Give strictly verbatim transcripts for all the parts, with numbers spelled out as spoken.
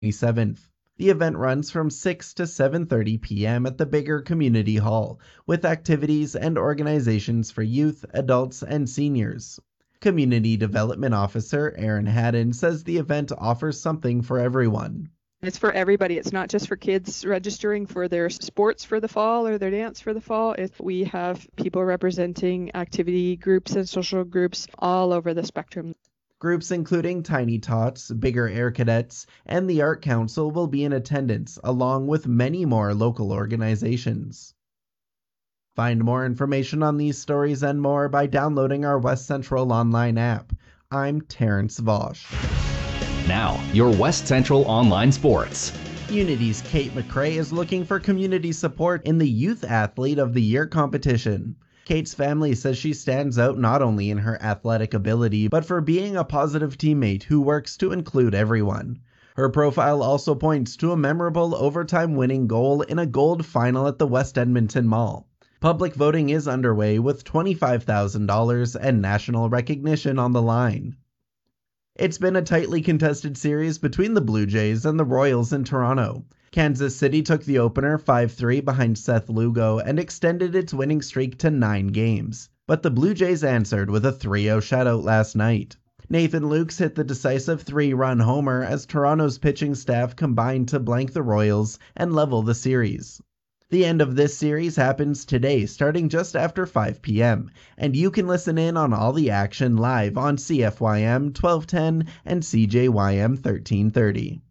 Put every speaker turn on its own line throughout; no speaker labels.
twenty-seventh. The event runs from six to seven thirty p m at the Bigger Community Hall, with activities and organizations for youth, adults, and seniors. Community Development Officer Erin Haddon says the event offers something for everyone.
It's for everybody. It's not just for kids registering for their sports for the fall or their dance for the fall. It's, we have people representing activity groups and social groups all over the spectrum.
Groups including Tiny Tots, Bigger Air Cadets, and the Art Council will be in attendance, along with many more local organizations. Find more information on these stories and more by downloading our West Central online app. I'm Terrence Vosch.
Now, your West Central Online Sports.
Unity's Kate McRae is looking for community support in the Youth Athlete of the Year competition. Kate's family says she stands out not only in her athletic ability, but for being a positive teammate who works to include everyone. Her profile also points to a memorable overtime winning goal in a gold final at the West Edmonton Mall. Public voting is underway with twenty-five thousand dollars and national recognition on the line. It's been a tightly contested series between the Blue Jays and the Royals in Toronto. Kansas City took the opener five three behind Seth Lugo and extended its winning streak to nine games. But the Blue Jays answered with a three oh shutout last night. Nathan Lukes hit the decisive three-run homer as Toronto's pitching staff combined to blank the Royals and level the series. The end of this series happens today, starting just after five p m, and you can listen in on all the action live on C F Y M twelve ten and C J Y M thirteen thirty.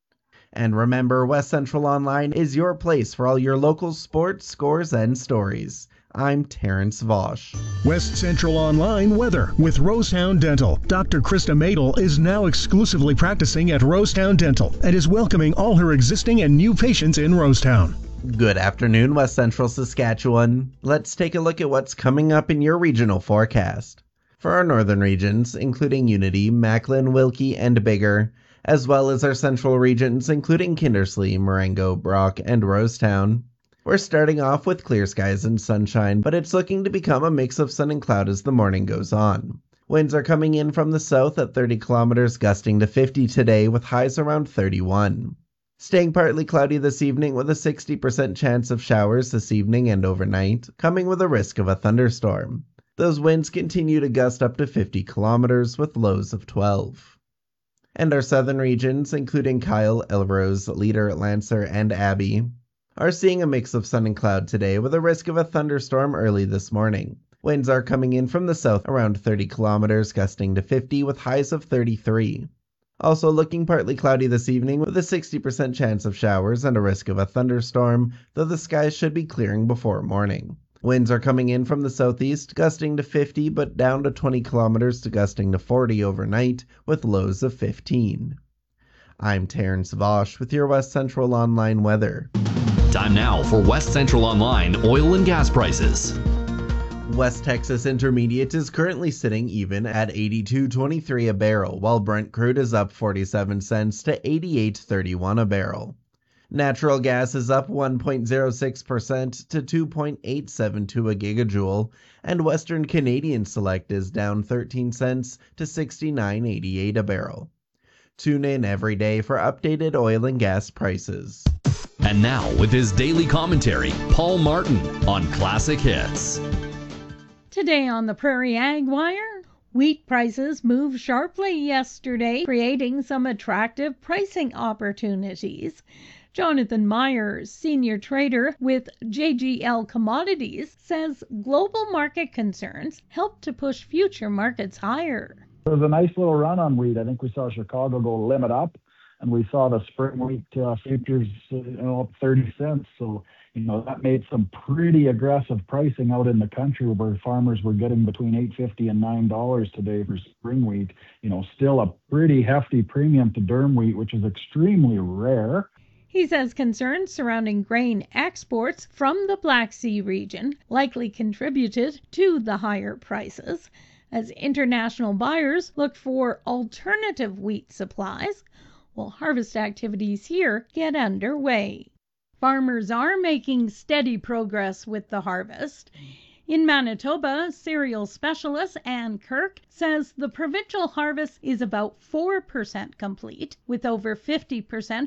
And remember, West Central Online is your place for all your local sports, scores, and stories. I'm Terrence Vosch.
West Central Online weather with Rosetown Dental. Doctor Krista Madel is now exclusively practicing at Rosetown Dental and is welcoming all her existing and new patients in Rosetown.
Good afternoon, West Central Saskatchewan. Let's take a look at what's coming up in your regional forecast. For our northern regions, including Unity, Macklin, Wilkie, and Bigger, as well as our central regions, including Kindersley, Marengo, Brock, and Rosetown. We're starting off with clear skies and sunshine, but it's looking to become a mix of sun and cloud as the morning goes on. Winds are coming in from the south at thirty kilometers, gusting to fifty today, with highs around thirty-one. Staying partly cloudy this evening with a sixty percent chance of showers this evening and overnight, coming with a risk of a thunderstorm. Those winds continue to gust up to fifty kilometers with lows of twelve. And our southern regions, including Kyle, Elrose, Leader, Lancer, and Abbey, are seeing a mix of sun and cloud today with a risk of a thunderstorm early this morning. Winds are coming in from the south around thirty kilometers, gusting to fifty with highs of thirty-three. Also looking partly cloudy this evening with a sixty percent chance of showers and a risk of a thunderstorm, though the skies should be clearing before morning. Winds are coming in from the southeast, gusting to fifty, but down to twenty kilometers to gusting to forty overnight, with lows of fifteen. I'm Terrence Vosch with your West Central Online weather.
Time now for West Central Online oil and gas prices.
West Texas Intermediate is currently sitting even at eighty-two twenty-three a barrel, while Brent crude is up forty-seven cents to eighty-eight thirty-one a barrel. Natural gas is up one point zero six percent to two point eight seven two a gigajoule, and Western Canadian Select is down thirteen cents to sixty-nine eighty-eight a barrel. Tune in every day for updated oil and gas prices.
And now, with his daily commentary, Paul Martin on Classic Hits.
Today on the Prairie Ag Wire, wheat prices moved sharply yesterday, creating some attractive pricing opportunities. Jonathan Myers, senior trader with J G L Commodities, says global market concerns helped to push future markets higher.
It was a nice little run on wheat. I think we saw Chicago go limit up, and we saw the spring wheat uh, futures uh, you know, up thirty cents. So, you know, that made some pretty aggressive pricing out in the country where farmers were getting between eight fifty and nine dollars today for spring wheat. You know, still a pretty hefty premium to durum wheat, which is extremely rare.
He says concerns surrounding grain exports from the Black Sea region likely contributed to the higher prices, as international buyers look for alternative wheat supplies while harvest activities here get underway. Farmers are making steady progress with the harvest. In Manitoba, cereal specialist Ann Kirk says the provincial harvest is about four percent complete, with over fifty percent